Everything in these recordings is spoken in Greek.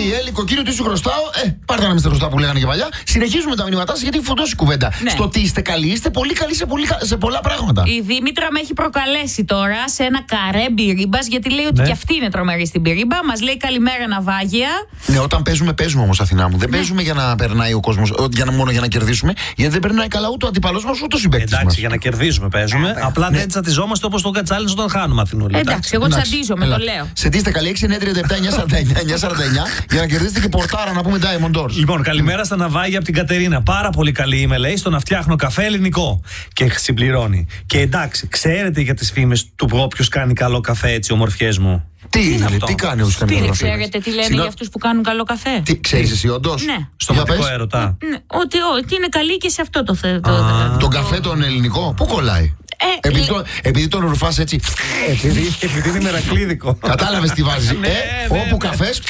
Έλλη, κοκκίνιο, τι σου χρωστάω. Πάρτε να μην στα χρωστάω που λέγανε και παλιά. Συνεχίζουμε τα μηνύματά σας γιατί φωτώσει η κουβέντα. Ναι. Στο τι είστε καλοί, είστε πολύ καλοί σε πολλά πράγματα. Η Δήμητρα με έχει προκαλέσει τώρα σε ένα καρέ μπυρίμπας, γιατί λέει ότι και αυτή είναι τρομερή στην μπυρίμπα. Μας λέει καλημέρα ναυάγια. Ναι, όταν παίζουμε όμως, Αθηνά μου. Δεν παίζουμε για να περνάει ο κόσμος, μόνο για να κερδίσουμε. Γιατί δεν περνάει καλά ούτε ο αντίπαλός μας ούτε ο συμπαίκτης μας. Εντάξει, για να κερδίζουμε παίζουμε. Απλά δεν τσατιζόμαστε όπως το κατσάλινο όταν χάνουμε, Αθηνούλη. Εντάξει, εγώ τσαντίζομαι, το λέω. Σε τι είστε καλοί, 6-9-37-949-949 για να κερδίσετε και πορτάρα να πούμε Diamond Doors. Λοιπόν, καλημέρα στα ναυάγια από την Κατερίνα. Πάρα πολύ καλή είμαι, λέει, στο να φτιάχνω καφέ ελληνικό. Και συμπληρώνει. Και εντάξει, ξέρετε για τις φήμες του όποιος κάνει καλό καφέ, έτσι, ομορφιές μου. Τι κάνει ο κάνει καλό καφέ. Ξέρετε τι λένε για αυτούς που κάνουν καλό καφέ. Τι ξέρεις εσύ, όντως? Ναι. Στο μοτικό έρωτα. Ότι είναι καλή και σε αυτό το θέμα. Τον καφέ τον ελληνικό, πού κολλάει? Επειδή τον ρουφάς έτσι. Επειδή είναι μερακλίδικο. Κατάλαβες τι βάζει. Όπου καφές.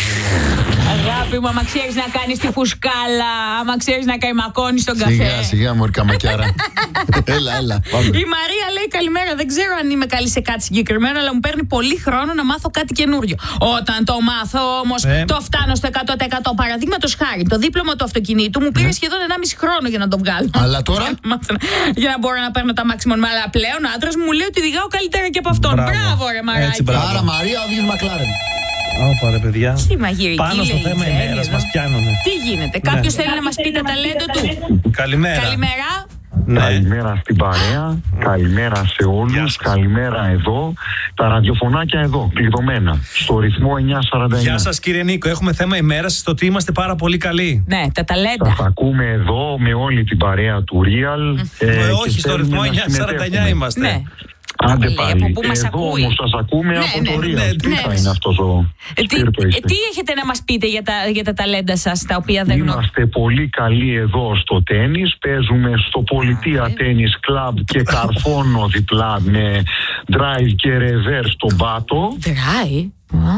Αγάπη μου, άμα ξέρεις να κάνεις τη φουσκάλα, άμα ξέρεις να καημακώνεις τον καφέ. Σιγά, μωρή καμακιάρα. Έλα. Η Μαρία λέει καλημέρα. Δεν ξέρω αν είμαι καλή σε κάτι συγκεκριμένο, αλλά μου παίρνει πολύ χρόνο να μάθω κάτι καινούριο. Όταν το μάθω όμως, το φτάνω στο 100%. Παραδείγματος χάρη, το δίπλωμα του αυτοκινήτου μου πήρε σχεδόν 1,5 χρόνο για να το βγάλω. Αλλά τώρα. Για να μπορώ να παίρνω τα maximum. Αλλά πλέον ο άντρας μου λέει ότι οδηγάω καλύτερα και από αυτόν. Μπράβο, ρε Μαράκι. Άρα, Μαρία, οδηγείς Μακλάρεν. Ωπα ρε παιδιά. Στη μαγειρική. Πάνω στο θέμα ημέρας μας πιάνουνε. Τι γίνεται, κάποιος θέλει να μας πει τα ταλέντα του? Καλημέρα. Ναι. Καλημέρα στην παρέα, καλημέρα σε όλους, καλημέρα εδώ. Τα ραδιοφωνάκια εδώ, κλειδωμένα, στο ρυθμό 949. Γεια σας κύριε Νίκο, έχουμε θέμα ημέρας στο ότι είμαστε πάρα πολύ καλοί. Ναι, τα ταλέντα. Σας ακούμε εδώ με όλη την παρέα του Real. Όχι, στο ρυθμό 949 είμαστε. Ναι. Άντε πάλι, από πού μας εδώ ακούει. όμως σας ακούμε από το Real. Τι θα είναι αυτός ο Τι έχετε να μας πείτε για τα ταλέντα σας, τα οποία δεν γνωρίζω? Είμαστε πολύ καλοί εδώ στο τένις. Παίζουμε στο Πολιτεία Τένις Κλαμπ και καρφώνω διπλά με drive και reverse στον πάτο. Drive?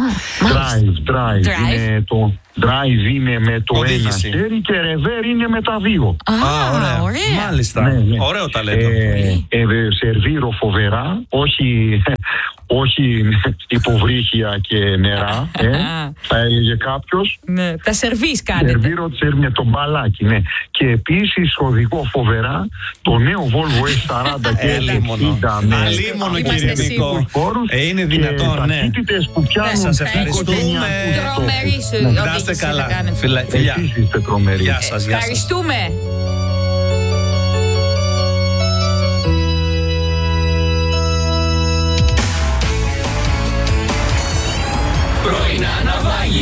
Drive. Είναι το drive είναι με το ένα χέρι και reverse είναι με τα δύο. Ωραία. Μάλιστα. Ναι. Ωραίο ταλέντο. Σερβίρω φοβερά. Όχι υποβρύχια και νερά, θα έλεγε κάποιος. Ναι, τα σερβίς κάνετε. Σερβίρω με το μπαλάκι, ναι. Και επίσης οδηγώ φοβερά το νέο Volvo S40 και S60 με αλίμονο κύριε Νίκο. Είναι δυνατόν, ναι. Ταχύτητες που πιάνουν. Σας ευχαριστούμε. Τρομερή Να είστε καλά. Φιλιά. Εσείς είστε τρομεροί. Γεια σας. Ευχαριστούμε. Πρωινά ναυάγια.